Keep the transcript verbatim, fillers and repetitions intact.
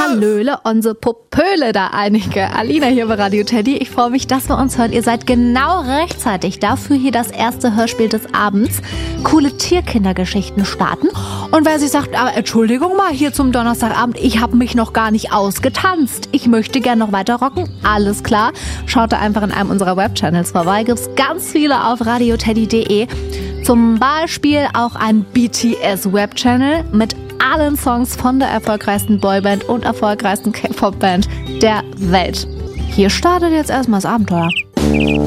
Hallöle, unsere Popöle da einige. Alina hier bei Radio Teddy. Ich freue mich, dass wir uns hören. Ihr seid genau rechtzeitig dafür hier das erste Hörspiel des Abends. Coole Tierkindergeschichten starten. Und wer sich sagt, aber Entschuldigung mal, hier zum Donnerstagabend, ich habe mich noch gar nicht ausgetanzt. Ich möchte gern noch weiter rocken. Alles klar. Schaut da einfach in einem unserer Webchannels vorbei. Gibt's ganz viele auf radioteddy punkt de. Zum Beispiel auch ein B T S-Webchannel mit allen Songs von der erfolgreichsten Boyband und erfolgreichsten K-Pop-Band der Welt. Hier startet jetzt erstmal das Abenteuer.